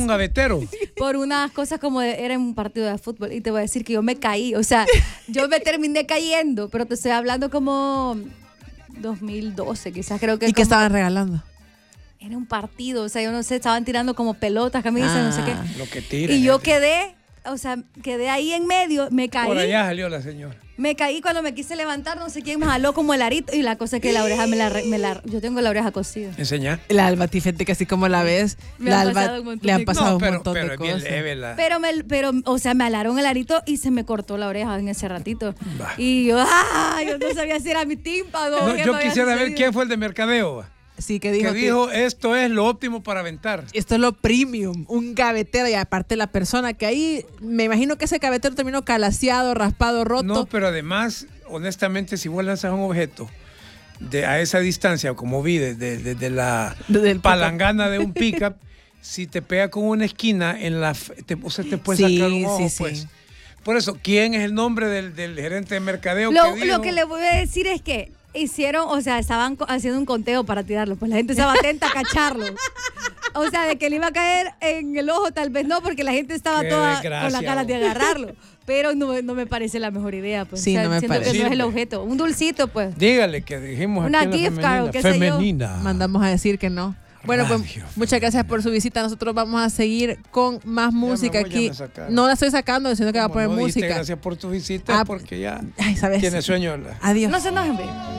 gavetero. Por unas cosas como era un partido de fútbol. Y te voy a decir que yo me caí. O sea, yo me terminé cayendo, pero te estoy hablando como 2012, quizás creo que. ¿Y qué estaban regalando? Era un partido, o sea, yo no sé, estaban tirando como pelotas, camisas, no sé qué. Lo que tiran. Y yo quedé ahí en medio, me caí. Por allá salió la señora. Me caí cuando me quise levantar, no sé quién me jaló como el arito. Y la cosa es que la oreja yo tengo la oreja cosida. Enseñá. La Alba, fíjate que así como la ves, Me la han Alba pasado un montón le han de pasado un pero montón de es bien cosas. leve la... Pero, o sea, me alaron el arito y se me cortó la oreja en ese ratito. Bah. Y yo no sabía si era mi tímpano. No, qué yo me había quisiera ver sucedido. quién fue el de mercadeo. Sí, que Que dijo dijo, esto es lo óptimo para aventar. esto es lo premium, un gavetero, y aparte la persona que ahí, me imagino que ese gavetero terminó calaseado, raspado, roto. No, pero además, honestamente, si vos lanzas un objeto a esa distancia, como vi desde la Desde el palangana de un pickup, si te pega con una esquina, o sea, te puede Sí, sacar un ojo, sí. pues. Por eso, ¿quién es el nombre del gerente de mercadeo Lo que dijo? que le voy a decir es que hicieron, o sea, estaban haciendo un conteo para tirarlo, pues la gente estaba atenta a cacharlo. O sea, de que le iba a caer en el ojo, tal vez no, porque la gente estaba Qué toda desgracia, con la cara de agarrarlo. Pero no me parece la mejor idea, pues. Sí, o sea, no me siento parece. que no es el Sirve. objeto. Un dulcito, pues. Dígale que dijimos Una aquí en la gift card o femenina. qué sé yo. Femenina. Mandamos a decir que no. Bueno, pues Radio muchas gracias por su visita. Nosotros vamos a seguir con más música voy, ya aquí. me sacaron. No la estoy sacando, sino que va a Como poner no dijiste música. gracias por tu visita, Ah, porque ya Ay, ¿sabes? tiene sueño. Adiós. No se enojen, hombre.